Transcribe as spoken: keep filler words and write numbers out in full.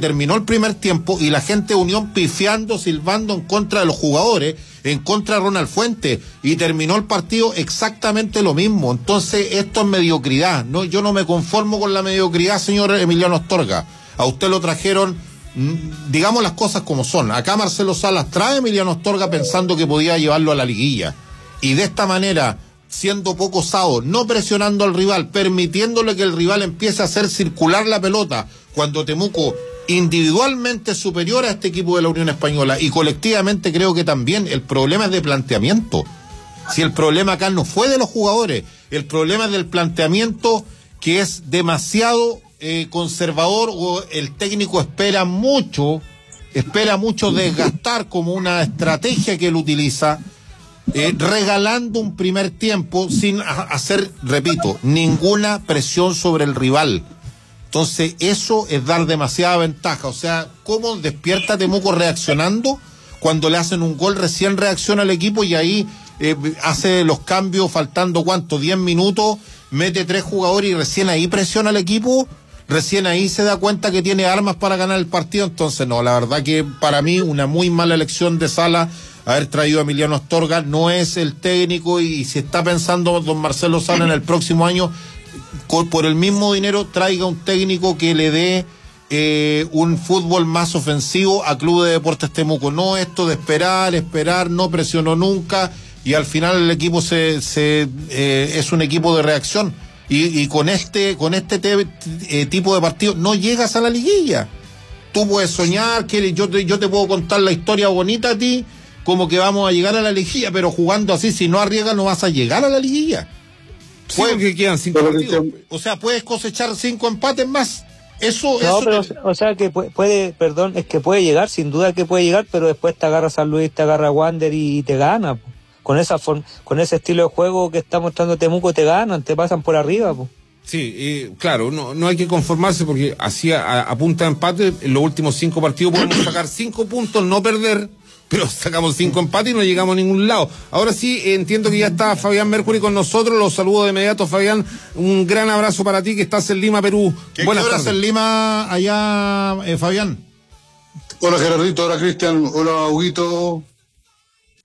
terminó el primer tiempo y la gente de Unión pifiando, silbando en contra de los jugadores, en contra de Ronald Fuentes, y terminó el partido exactamente lo mismo. Entonces esto es mediocridad, ¿no? Yo no me conformo con la mediocridad, señor Emiliano Astorga. A usted lo trajeron, digamos las cosas como son. Acá Marcelo Salas trae a Emiliano Astorga pensando que podía llevarlo a la liguilla, y de esta manera, siendo poco osado, no presionando al rival, permitiéndole que el rival empiece a hacer circular la pelota, cuando Temuco individualmente es superior a este equipo de la Unión Española, y colectivamente creo que también el problema es de planteamiento. Si el problema acá no fue de los jugadores, el problema es del planteamiento, que es demasiado eh, conservador, o el técnico espera mucho, espera mucho desgastar como una estrategia que él utiliza, eh, regalando un primer tiempo sin hacer, repito, ninguna presión sobre el rival. Entonces eso es dar demasiada ventaja. O sea, ¿cómo despierta Temuco reaccionando? Cuando le hacen un gol, recién reacciona el equipo, y ahí eh, hace los cambios faltando, ¿cuánto? diez minutos, mete tres jugadores y recién ahí presiona al equipo, recién ahí se da cuenta que tiene armas para ganar el partido. Entonces no, la verdad que para mí una muy mala elección de Sala haber traído a Emiliano Astorga. No es el técnico, y si está pensando don Marcelo Sala en el próximo año, por el mismo dinero traiga un técnico que le dé eh, un fútbol más ofensivo a Club de Deportes Temuco. No esto de esperar, esperar, no presionó nunca, y al final el equipo se, se eh, es un equipo de reacción, y, y con este con este te, eh, tipo de partido no llegas a la liguilla. Tú puedes soñar que yo te, yo te puedo contar la historia bonita a ti, como que vamos a llegar a la liguilla, pero jugando así, si no arriesgas, no vas a llegar a la liguilla. Sí, porque quedan cinco partidos. O sea, puedes cosechar cinco empates más. Eso, no, eso pero, te... o sea, que puede, puede, perdón, es que puede llegar, sin duda que puede llegar, pero después te agarra San Luis, te agarra Wander y, y te gana, po. Con esa forma, con ese estilo de juego que está mostrando Temuco, te ganan, te pasan por arriba, po. Sí, eh, claro, no, no hay que conformarse, porque así a, a punta de empate, en los últimos cinco partidos podemos sacar cinco puntos, no perder, pero sacamos cinco empates y no llegamos a ningún lado. Ahora sí, eh, entiendo que ya está Fabián Mercury con nosotros, los saludo de inmediato. Fabián, un gran abrazo para ti, que estás en Lima, Perú. ¿Qué, Buenas ¿qué horas tardes. en Lima allá, eh, Fabián? Hola Gerardito, hola Cristian, hola Huguito,